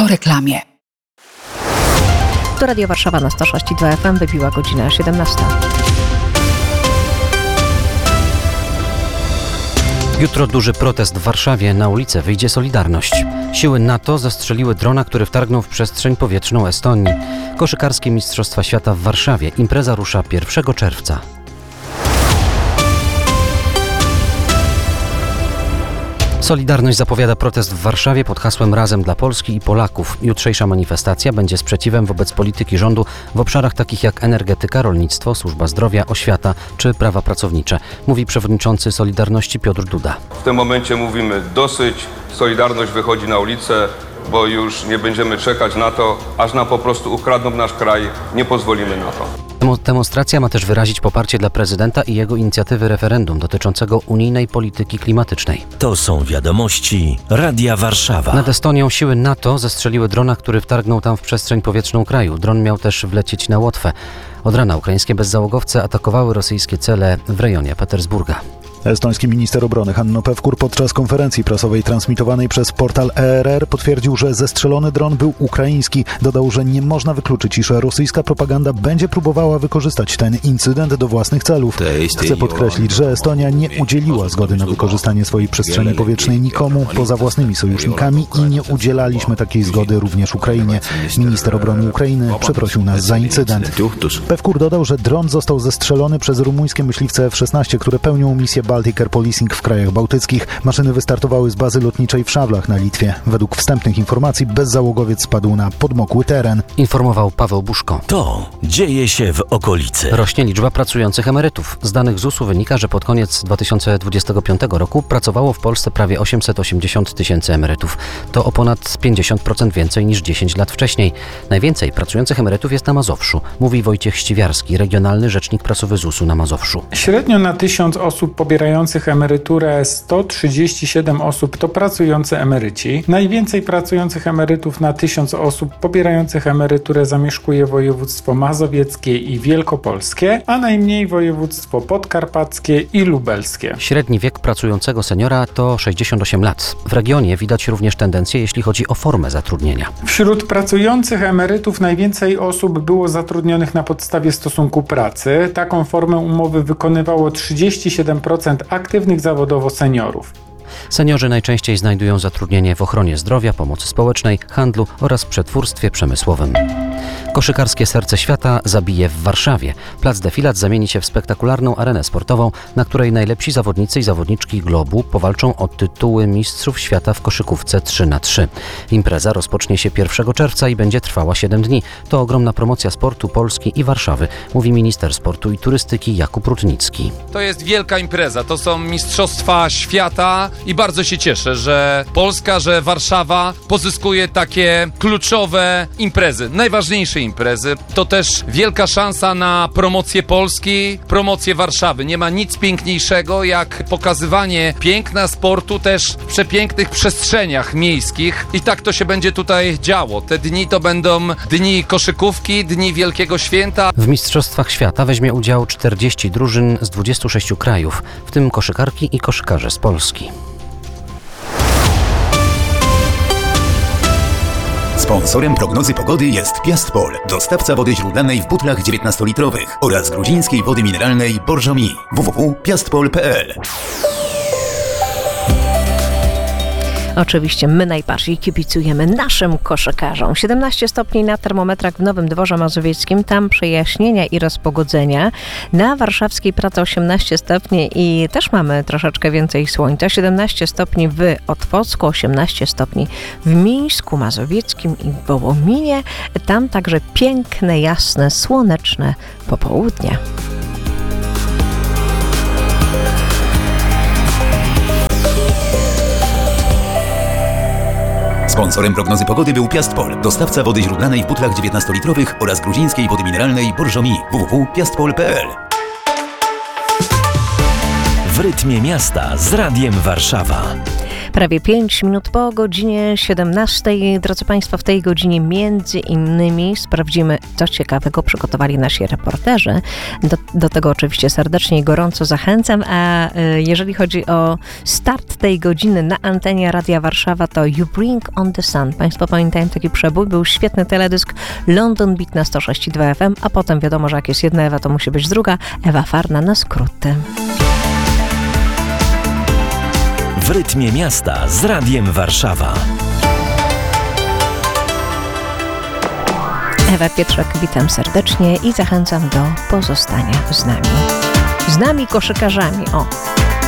po reklamie. To Radio Warszawa na 106,2 FM, wybiła godzina 17. Jutro duży protest w Warszawie. Na ulicę wyjdzie Solidarność. Siły NATO zestrzeliły drona, który wtargnął w przestrzeń powietrzną Estonii. Koszykarskie Mistrzostwa Świata w Warszawie. Impreza rusza 1 czerwca. Solidarność zapowiada protest w Warszawie pod hasłem Razem dla Polski i Polaków. Jutrzejsza manifestacja będzie sprzeciwem wobec polityki rządu w obszarach takich jak energetyka, rolnictwo, służba zdrowia, oświata czy prawa pracownicze, mówi przewodniczący Solidarności Piotr Duda. W tym momencie mówimy dosyć, Solidarność wychodzi na ulicę, bo już nie będziemy czekać na to, aż nam po prostu ukradną nasz kraj, nie pozwolimy na to. Demonstracja ma też wyrazić poparcie dla prezydenta i jego inicjatywy referendum dotyczącego unijnej polityki klimatycznej. To są wiadomości Radia Warszawa. Nad Estonią siły NATO zestrzeliły drona, który wtargnął tam w przestrzeń powietrzną kraju. Dron miał też wlecieć na Łotwę. Od rana ukraińskie bezzałogowce atakowały rosyjskie cele w rejonie Petersburga. Estoński minister obrony Hanno Pevkur podczas konferencji prasowej transmitowanej przez portal ERR potwierdził, że zestrzelony dron był ukraiński. Dodał, że nie można wykluczyć, iż rosyjska propaganda będzie próbowała wykorzystać ten incydent do własnych celów. Chce podkreślić, że Estonia nie udzieliła zgody na wykorzystanie swojej przestrzeni powietrznej nikomu poza własnymi sojusznikami i nie udzielaliśmy takiej zgody również Ukrainie. Minister obrony Ukrainy przeprosił nas za incydent. Pevkur dodał, że dron został zestrzelony przez rumuńskie myśliwce F-16, które pełnią misję Baltic Air Policing w krajach bałtyckich. Maszyny wystartowały z bazy lotniczej w Szawlach na Litwie. Według wstępnych informacji bezzałogowiec spadł na podmokły teren. Informował Paweł Buszko. To dzieje się w okolicy. Rośnie liczba pracujących emerytów. Z danych ZUS-u wynika, że pod koniec 2025 roku pracowało w Polsce prawie 880 tysięcy emerytów. To o ponad 50% więcej niż 10 lat wcześniej. Najwięcej pracujących emerytów jest na Mazowszu, mówi Wojciech Ściwiarski, regionalny rzecznik prasowy ZUS-u na Mazowszu. Średnio na 1000 osób pobierających emeryturę 137 osób to pracujący emeryci. Najwięcej pracujących emerytów na 1000 osób pobierających emeryturę zamieszkuje województwo mazowieckie i wielkopolskie, a najmniej województwo podkarpackie i lubelskie. Średni wiek pracującego seniora to 68 lat. W regionie widać również tendencje, jeśli chodzi o formę zatrudnienia. Wśród pracujących emerytów najwięcej osób było zatrudnionych na podstawie stosunku pracy. Taką formę umowy wykonywało 37% aktywnych zawodowo seniorów. Seniorzy najczęściej znajdują zatrudnienie w ochronie zdrowia, pomocy społecznej, handlu oraz przetwórstwie przemysłowym. Koszykarskie serce świata zabije w Warszawie. Plac Defilat zamieni się w spektakularną arenę sportową, na której najlepsi zawodnicy i zawodniczki globu powalczą o tytuły mistrzów świata w koszykówce 3x3. Impreza rozpocznie się 1 czerwca i będzie trwała 7 dni. To ogromna promocja sportu Polski i Warszawy, mówi minister sportu i turystyki Jakub Rutnicki. To jest wielka impreza, to są mistrzostwa świata i bardzo się cieszę, że Polska, że Warszawa pozyskuje takie kluczowe imprezy, najważniejsze imprezy. To też wielka szansa na promocję Polski, promocję Warszawy. Nie ma nic piękniejszego jak pokazywanie piękna sportu też w przepięknych przestrzeniach miejskich i tak to się będzie tutaj działo. Te dni to będą dni koszykówki, dni Wielkiego Święta. W Mistrzostwach Świata weźmie udział 40 drużyn z 26 krajów, w tym koszykarki i koszykarze z Polski. Sponsorem prognozy pogody jest Piastpol, dostawca wody źródlanej w butlach 19-litrowych oraz gruzińskiej wody mineralnej Borżomi. www.piastpol.pl. Oczywiście my najbardziej kibicujemy naszym koszykarzom. 17 stopni na termometrach w Nowym Dworze Mazowieckim, tam przejaśnienia i rozpogodzenia. Na warszawskiej Pracy 18 stopni i też mamy troszeczkę więcej słońca. 17 stopni w Otwocku, 18 stopni w Mińsku Mazowieckim i w Wołominie. Tam także piękne, jasne, słoneczne popołudnie. Sponsorem prognozy pogody był Piastpol, dostawca wody źródlanej w butlach 19-litrowych oraz gruzińskiej wody mineralnej Borżomi. www.piastpol.pl. W rytmie miasta z Radiem Warszawa. Prawie 5 minut po godzinie 17. Drodzy Państwo, w tej godzinie między innymi sprawdzimy, co ciekawego przygotowali nasi reporterzy. Do tego oczywiście serdecznie i gorąco zachęcam, a jeżeli chodzi o start tej godziny na antenie Radia Warszawa, to You Bring on the Sun. Państwo pamiętają taki przebój, był świetny teledysk London Beat na 106,2 FM, a potem wiadomo, że jak jest jedna Ewa, to musi być druga. Ewa Farna na skróty. W rytmie miasta z Radiem Warszawa. Ewa Pietrzak, witam serdecznie i zachęcam do pozostania z nami. Z nami koszykarzami. O!